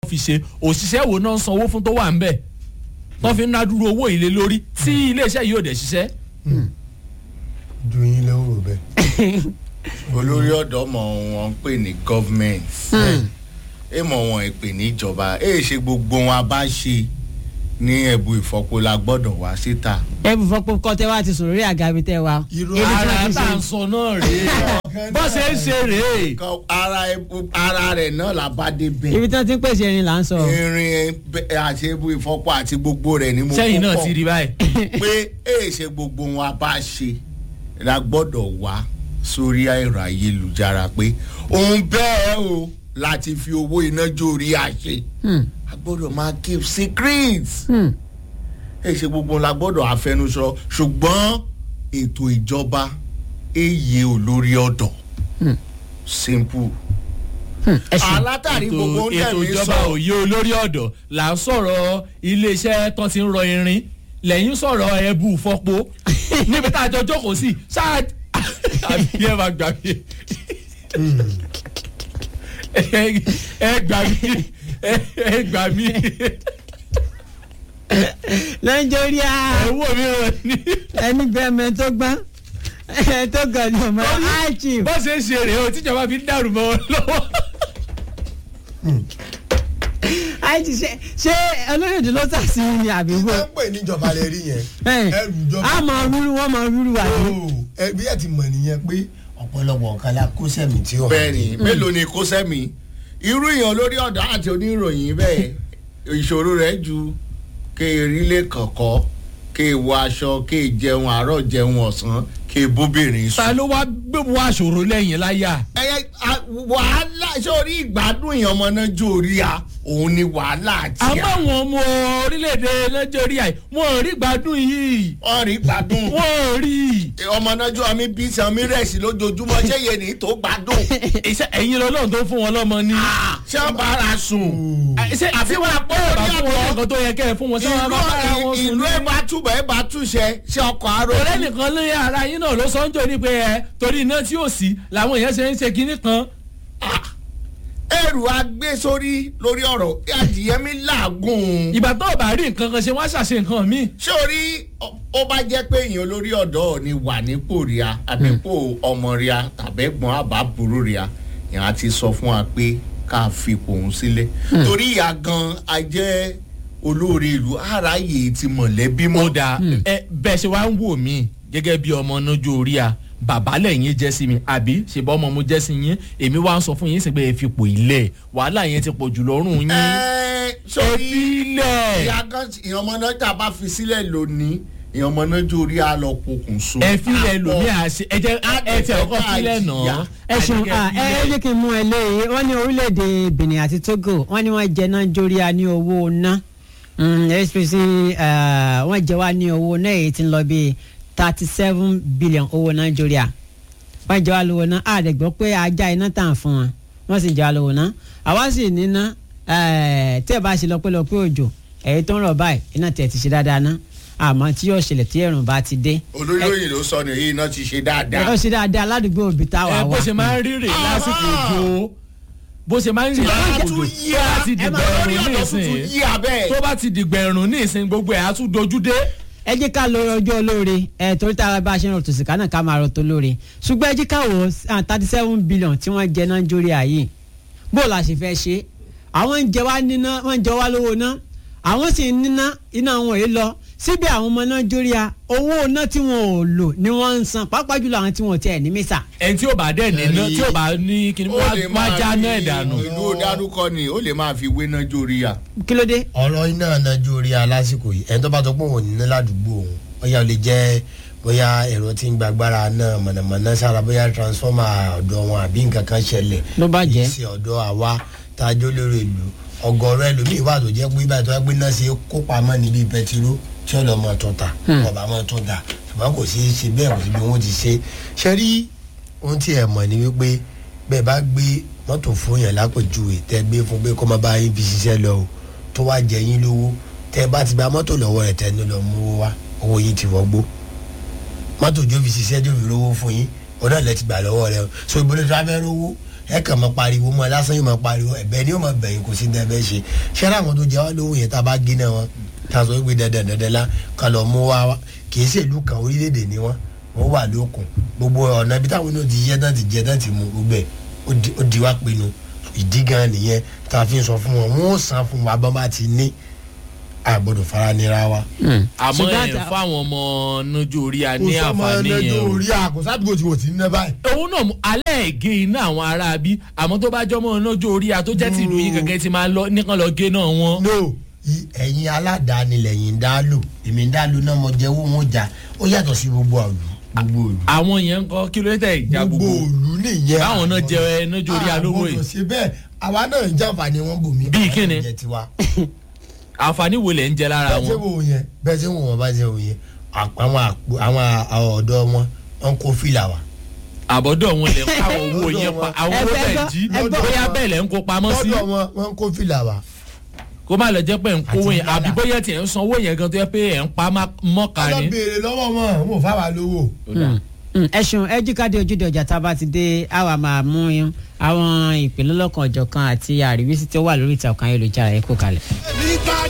fi ṣe òṣìṣẹ́ wo náà sanwó fún tó wà ń bẹ̀ wọ́n fi ń ná dúró owó ìlé lórí tí iléeṣẹ́ yìí ò dẹ̀ ṣiṣẹ́. ju yín lẹ́wọ̀ bẹ́ẹ̀. olórí ọ̀dọ́ mọ̀ wọ́n pè ní government mọ̀ wọ́n pè ní ìjọba ṣe gbogbo wọn a bá ṣe ní ẹ̀bù ìfọ̀pọ̀ la gbọ́dọ̀ wá síta. ẹ̀bù ìfọ̀pọ̀ kọ́ tẹ́ wá ti sùn lórí àga mi tẹ́ wa. ara tá à ń sọ náà rèé bó ṣe ń ṣe rèé. ara rẹ̀ náà la bá dé bẹ́ẹ̀. ibi tí wọ́n ti ń pèsè irin là ń sọ. irin àti ẹ̀bù ìfọ̀pọ̀ àti gbogbo rẹ̀ ni mo kọ́ sẹ́yìn náà ti rí báyìí. pé ṣe gbogbo wọn a bá ṣe la gbọ́dọ̀ wá sórí ẹ̀rọ ayélujára pé òun bẹ́ẹ̀ o láti fi owó iná jórí àṣẹ a gbọ́dọ̀ máa keep secrets ṣe gbogbo la gbọ́dọ̀ àfẹnusọ ṣùgbọ́n ètò ìjọba èyí olórí ọ̀dọ̀ simple alátàrí gbogbo ń tẹ̀lé sọ ètò ìjọba òye olórí ọ̀dọ̀ là ń sọ̀rọ̀ iléeṣẹ́ tó ti ń rọ irin lẹ́yìn sọ̀rọ̀ ẹ̀bù fọ́pọ̀ níbi tá a jọ jókòó sí ṣáà àbí ẹ máa gbà mí ẹ gbà mí nàìjíríà ẹ̀wọ̀ mi rẹ̀ ní. ẹni bẹ́ẹ̀ mẹ́ tó gbọ́n tó gàn ní ọmọ àìchì. bó ṣe ń ṣe rèé o tíjọba fi ń dàrú mọ́ wọn lọ́wọ́. àìchì ṣé olóyèdè ló sàṣìyìn ni àbí wò. ẹ ń pè níjọba lè rí yẹn. ẹrù ìjọba a máa rúru wọn máa rúru wà ní. ẹbí ẹ ti mọ̀ nìyẹn pé ọ̀pọ̀lọpọ̀ nǹkan la kó sẹ́mi tí ó. bẹ́ẹ̀ni mélòó ni kó sẹ́mi irú èèyàn lórí ọ̀dọ́ àti oníròyìn bẹ́ẹ̀ ìṣòro rẹ̀ ju kéèrílé kọ̀ọ̀kọ́ kéèwọ aṣọ kéèjẹun àárọ̀ jẹun ọ̀sán kéèbóbìnrin sùn. ta ló wá gbé wọ aṣòro lẹ́yìn láyà. wàhálà sórí ìgbádùn èèyàn ọmọ náà jó orí a òun ni wàhálà àti à. àmọ́ àwọn ọmọ orílẹ̀-èdè nàìjíríà wọ́n rí gbádùn yìí. wọ́n rí gbádùn. wọ́n rí. ọmọ náà jó àmì bíi sàmì rẹ̀sì lójoojúmọ́ ṣé yẹn ní tó gbádùn. iṣẹ́ ẹ̀yin lọ́lọ́run tó fún wọn lọ́mọ ni. ṣé wọ́n bára sùn. ṣé àfihàn àpò ìbá fún wọn nǹkan tó yẹ kẹ́ ẹ fún wọn. ìlú ẹ̀ bá túbọ̀ ẹ̀ bá túṣẹ ṣé ọkọ̀ aró. ọ̀rẹ́ nìkan ló yẹ ara yín náà ló sọ ń jò ní pé ẹ torí iná tí ò sí làwọn èèyàn ṣe ń ṣe kinní kan. ẹrù agbé sórí lórí ọ̀rọ̀ adìyẹ mi làágùn. ìgbà tó bá rí nǹkan kan ṣe wọ́n ṣàṣe nǹkan míì. ṣé orí ó bá jẹ́ pé èèyàn olórí ọ̀dọ́ ni wà nípò ríà àbípò ọmọ ríà tàbẹ́gbọ́n àbábúrò ríà yẹn á ti sọ fún wa pé ká fipò òun sílẹ̀. torí ìyá gan a jẹ́ olórí ìlú aráyè ti mọ̀lẹ́bí mọ́. ó dáa bẹ́ẹ̀ ṣe wá ń wò mí gẹ́gẹ́ bí ọmọ nájú orí a bàbá lẹ́yìn jẹ́ sí mi àbí ṣèbá ọmọ mo jẹ́ sí yín èmi wá ń sọ fún yín sí pé ẹ fi pò ilẹ̀ wàhálà yẹn ti pọ̀ jù lọ́rùn yín. sórí ilẹ̀. ìyá gan ìyàn ọmọ náà tá a bá fi sílẹ̀ lónìí ìyàn ọmọ náà jó orí a lọ pokùn so. ẹ filẹ̀ lómi àṣẹ ẹ jẹ́ ẹ tẹ ọkọ filẹ̀ náà. ẹ ṣeun ẹ jẹ́ kí n mú ẹ léyìí wọ́n ní orílẹ̀-èdè Benin àti Togo wọ́n ní wọ́n jẹ náà jórí a ní owó ná wọ́n jẹ wá ní owó náà èyí tí ń lọ bíi 37 billion owó Nàìjíríà wọ́n jẹ́ wá lówó ná àdẹ̀gbọ́ pé ajá iná tàn fún wọn wọ́n sì jẹ́ wá lówó ná àwa sì níná tẹ́ ẹ bá ṣe lọ́pẹ́lọpẹ́ òjò èyí tó ń rọ̀ báyìí iná tẹ̀ ti ṣe dáadáa ná àmọ́ tí yóò ṣẹlẹ̀ tí ẹ̀rùn bá ti dé. olóyè ló sọ nìyí iná ti ṣe dáadáa. ó ṣe dáadáa ládùúgbò òbí táwa wá. bó ṣe máa ń rírè lásìkò òjò bó ṣe máa ń rírè lásìkò òjò tó bá ti dìgbẹ̀rún ní ìsìn gbogbo ẹ̀ á tún dojú dé. ẹ jẹ́ ká lọ ọjọ́ olóore torí táwa bá ṣe ń rò tòsí ká náà ká máa rò tó lóore ṣùgbọ́n ẹ jẹ́ ká wò 37 billion tí wọ́n jẹ Nàìjíríà yìí bó la ṣe fẹ́ ṣe àwọn ń jẹ wá níná wọ́n ń jẹ wá lówó ná àwọn sì ń níná iná wọn èyí lọ síbi àwọn ọmọ Nàìjíríà owó ná tí wọn ò lò ni wọ́n ń san pàápàá jùlọ àwọn tí wọn ò tiẹ̀ ní mísà. ẹni tí ò bá dẹ̀ níná tí ò bá ní kíni wọ́n á já náà dànù. ìlú dárúkọ ni ó lè máa fi wé Nàìjíríà. kí ló dé. ọ̀rọ̀ iná Nàìjíríà lásìkò yìí ẹni tó bá tó pọ̀ wọ́n níná ládùúgbò òun bóyá ó lè jẹ́ bóyá ẹ̀rọ tí ń gbàgbára náà mọ̀nàmọ́ná sára bóyá transformer ọ̀dọ̀ wọn àbí nǹkan kan ṣẹlẹ̀ ló bá jẹ́ sí ọ̀dọ̀ àwa tá a jó lórí ìlú ọ̀gọ̀rọ̀ ẹlòmíì wà tó jẹ́ pé ibà tó wá gbé náà ṣe kó pamọ́ níbi pẹtiró tí ọ̀dọ̀ mọ̀ tó ta ọ̀bà mọ̀ tó ta ṣùgbọ́n kò sí ṣe bẹ́ẹ̀ kò sí bí wọ́n ti ṣe ṣe rí ohun tí ẹ mọ̀ ni wípé bẹ́ẹ̀ bá gbé mọ́tò fún yàn lápèjúwe tẹ́ gbé fún pé kó má bá yín fi ṣiṣẹ́ lọ o tó wá jẹ yín lówó tẹ́ bá ti gba mọ́tò lọ́wọ́ rẹ̀ tẹ́ ní lọ mú wá owó yín ti wọ́gbó mọ́tò jó fi ṣiṣẹ́ jó fi rówó fún yín ọ̀nà lẹ́ ti gbà lọ́wọ́ rẹ̀ so ìbọn tó fẹ́ rówó ẹ kàn mọ́ pariwo mọ́ lásán yóò mọ́ pariwo ẹ̀bẹ̀ ni yóò mọ́ bẹ̀yìn kò sí dẹ́bẹ̀ ṣe ṣẹ́ra àwọn tó jẹ́ wá lówó yẹn tá a bá gé náà wọn tá a sọ pé dandan la kan lọ mú wa kì í ṣèlú kan orílẹ̀-èdè ni wọ́n wà lókun gbogbo ọ̀nà ibi táwọn náà ti yẹ tán ti jẹ tán ti mú gbogbo ẹ̀ ó di wá pinnu ìdí gan nìyẹn tá a fi ń sọ fún wọn wọn ó san fún wa bọ́n bá ti ní àgbọ̀dọ̀ fara nira wa. àmọ́ ẹ̀ fáwọn ọmọ nójú orí a ní àǹfààní yẹn o. kò sọ́mọ nójú orí a kò sádùúgbò tí wò ti ní báyìí. òun náà alẹ́ ẹ̀gẹ́ iná àwọn ará bí àmọ́ tó bá jọmọ́ nójú orí a tó jẹ́ tìlú yìí gẹ́gẹ́ ti máa lọ nìkan lọ gé náà wọn. no ẹ̀yin aládàáni lẹ́yìn ń dá lò èmi ń dá lò náà mo jẹ́ owó wọn jà ó yàtọ̀ sí gbogbo àlù gbogbo òlù. àwọn yẹn ń kọ́ kìlómítà ìjà gbogbo òlù nìyẹn. báwọn náà jẹ nójú orí a lówó yìí. àwọn ọ̀sẹ̀ bẹ́ẹ̀ àwa náà ń jàǹfààní wọn bò mí. bíi kíni àǹfààní wo lẹ̀ ń jẹ lára wọn. bẹ́ẹ̀ tí wọ́n bá jẹ́ wò yẹn àwọn ọ̀dọ́ wọn ń kó fìlà wa. àbọ̀dọ̀ wọn lè ká àwọn owó yẹn pa àwọn owó bẹ̀ jí bóyá bẹ́ẹ̀ lẹ̀ ń kó pamọ́ sí. lọ́dọ̀ wọn ń kó fìlà wa. kó má lọ jẹ́ pé ń kówó yẹn àbí bóyá tiẹ̀ ń san owó yẹn gan tó yẹ pé ẹ̀ ń pa mọ́ka ni. ọlọ́ béèrè lọ́wọ́ wọn ò fáwa lówó. ẹ̀sùn ẹ̀jíkàdé ojúde ọjà tá a bá ti dé àwa máa mú àwọn ìpínlẹ̀ lọ́kàn ọ̀jọ̀kan àti àríwísí tó wà lórí ìtàkùn ayélujára ẹ̀ kó kalẹ̀.